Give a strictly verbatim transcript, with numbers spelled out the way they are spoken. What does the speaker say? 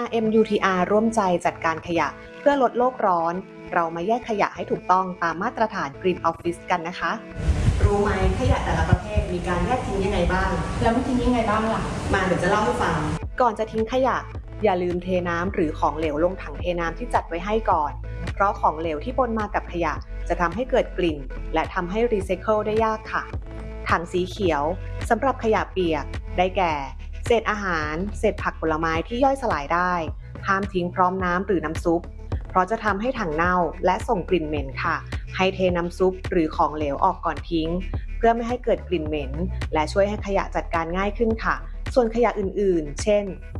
เอ็ม ยู ที อาร์ ร่วมใจจัดการขยะเพื่อลดโลกร้อนเรามาแยกขยะให้ถูกต้องตามมาตรฐาน Green Office กันนะคะรู้ไหมขยะแต่ละประเภทมีการแยกทิ้งยังไงบ้างแล้วมันทิ้งยังไงบ้างล่ะมาเดี๋ยวจะเล่าให้ฟังก่อนจะทิ้งขยะอย่าลืมเทน้ำหรือของเหลวลงถังเทน้ำที่จัดไว้ให้ก่อนเพราะของเหลวที่ปนมากับขยะจะทำให้เกิดกลิ่นและทำให้รีไซเคิลได้ยากค่ะถังสีเขียวสำหรับขยะเปียกได้แก่เศษอาหารเศษผักผลไม้ที่ย่อยสลายได้ห้ามทิ้งพร้อมน้ำหรือน้ำซุปเพราะจะทำให้ถังเน่าและส่งกลิ่นเหม็นค่ะให้เทน้ำซุปหรือของเหลวออกก่อนทิ้งเพื่อไม่ให้เกิดกลิ่นเหม็นและช่วยให้ขยะจัดการง่ายขึ้นค่ะส่วนขยะอื่นๆเช่น